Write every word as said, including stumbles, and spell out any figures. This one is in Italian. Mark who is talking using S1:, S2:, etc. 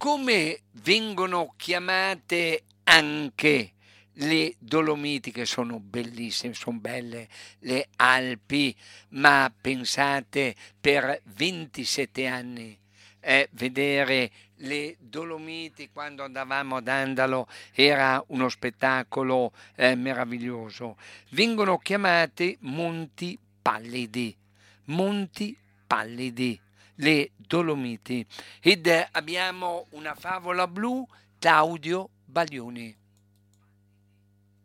S1: come vengono chiamate anche le Dolomiti, che sono bellissime, sono belle le Alpi, ma pensate, per ventisette anni eh, vedere le Dolomiti quando andavamo ad Andalo era uno spettacolo eh, meraviglioso. Vengono chiamate Monti Pallidi, Monti Pallidi, le Dolomiti, ed eh, abbiamo una favola blu, Claudio Baglioni.